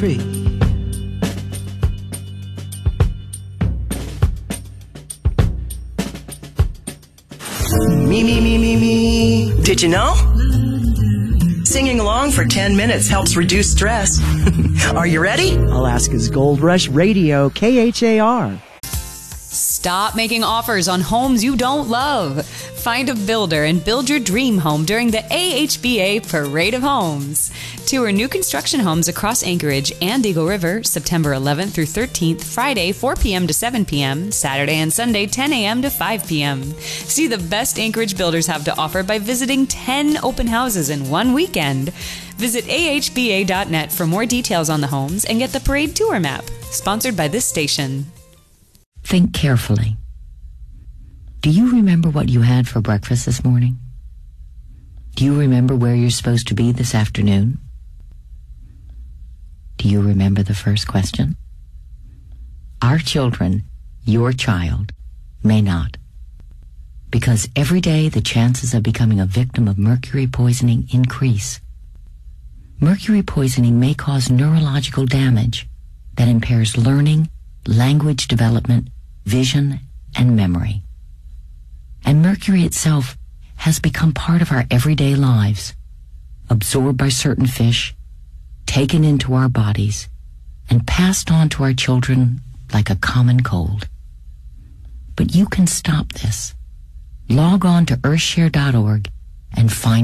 tree. Me, me, me, me, me. Did you know? Singing along for 10 minutes helps reduce stress. Are you ready? Alaska's Gold Rush Radio, KHAR. Stop making offers on homes you don't love. Find a builder and build your dream home during the AHBA Parade of Homes. Tour new construction homes across Anchorage and Eagle River, September 11th through 13th, Friday 4 p.m. to 7 p.m., Saturday and Sunday 10 a.m. to 5 p.m. See the best Anchorage builders have to offer by visiting 10 open houses in one weekend. Visit ahba.net for more details on the homes and get the parade tour map. Sponsored by this station. Think carefully. Do you remember what you had for breakfast this morning? Do you remember where you're supposed to be this afternoon? Do you remember the first question? Our children, your child, may not. Because every day the chances of becoming a victim of mercury poisoning increase. Mercury poisoning may cause neurological damage that impairs learning, language development, vision, and memory. And mercury itself has become part of our everyday lives, absorbed by certain fish, taken into our bodies, and passed on to our children like a common cold. But you can stop this. Log on to earthshare.org and find